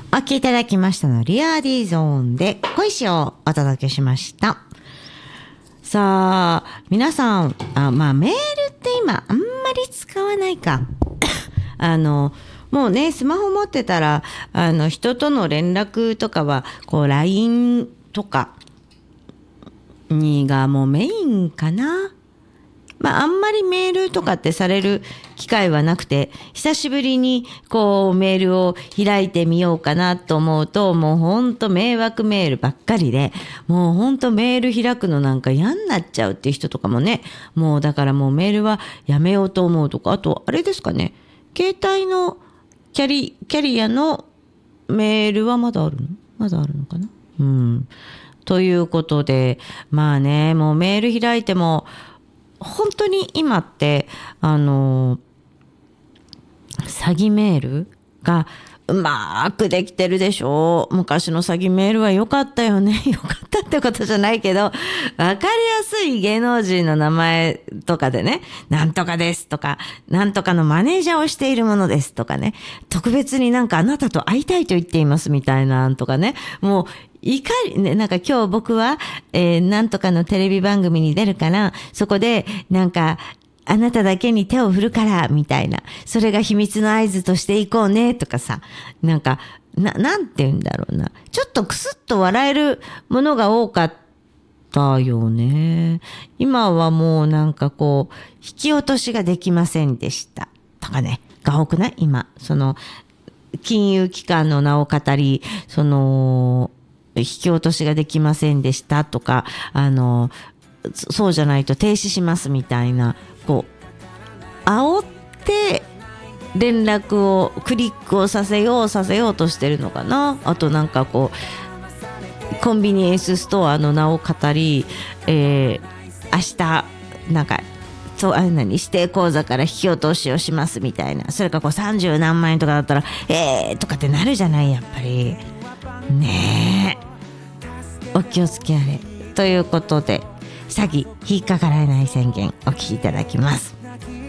お聞きいただきましたのリアーディゾーンで恋しをお届けしました。さあ皆さんメールって今あんまり使わないかもうねスマホ持ってたら人との連絡とかはこう LINE とかにがもうメインかな。あんまりメールとかってされる機会はなくて、久しぶりにこうメールを開いてみようかなと思うと、もうほんと迷惑メールばっかりで、もうほんとメール開くのなんか嫌になっちゃうっていう人とかもね、もうだからもうメールはやめようと思うとか、あとあれですかね、携帯のキャリアのメールはまだあるのかな。ということで、もうメール開いても本当に今って詐欺メールがうまくできてるでしょ。昔の詐欺メールは良かったよね。良かったってことじゃないけど、わかりやすい芸能人の名前とかでね、なんとかですとか、なんとかのマネージャーをしているものですとかね、特別になんかあなたと会いたいと言っていますみたいなんとかね、もうなんか今日僕は、なんとかのテレビ番組に出るから、そこでなんかあなただけに手を振るからみたいな、それが秘密の合図としていこうねとかさ、なんかなんて言うんだろうな、ちょっとクスッと笑えるものが多かったよね。今はもうなんかこう引き落としができませんでしたとかねが多くない？今その金融機関の名を語り、その引き落としができませんでしたとか、そうじゃないと停止しますみたいな、こう煽って連絡をクリックをさせようとしてるのかな。あとなんかこうコンビニエンスストアの名を語り、明日なんか指定口座から引き落としをしますみたいな、それかこう30何万円とかだったらとかってなるじゃない、やっぱりねえ。お気をつけあれということで、詐欺引っかからない宣言お聞きいただきます。